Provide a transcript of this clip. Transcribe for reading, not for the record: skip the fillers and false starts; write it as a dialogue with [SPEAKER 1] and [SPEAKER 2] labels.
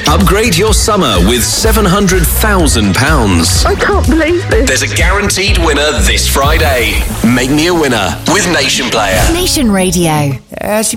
[SPEAKER 1] Upgrade your summer with £700,000.
[SPEAKER 2] I can't believe this.
[SPEAKER 1] There's a guaranteed winner this Friday. Make me a winner with Nation Player.
[SPEAKER 3] Nation Radio.
[SPEAKER 4] As she